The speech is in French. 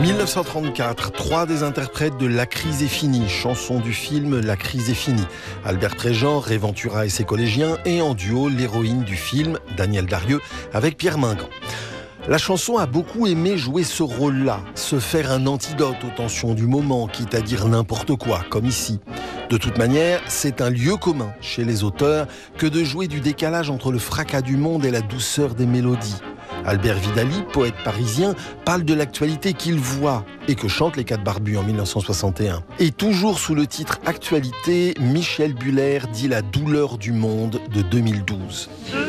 1934, 3 des interprètes de La crise est finie, chanson du film La crise est finie. Albert Préjean, Ray Ventura et ses collégiens, et en duo l'héroïne du film, Danielle Darieux, avec Pierre Mingan. La chanson a beaucoup aimé jouer ce rôle-là, se faire un antidote aux tensions du moment, quitte à dire n'importe quoi, comme ici. De toute manière, c'est un lieu commun chez les auteurs que de jouer du décalage entre le fracas du monde et la douceur des mélodies. Albert Vidali, poète parisien, parle de l'actualité qu'il voit et que chantent les 4 Barbus en 1961. Et toujours sous le titre Actualité, Michel Buller dit La douleur du monde de 2012.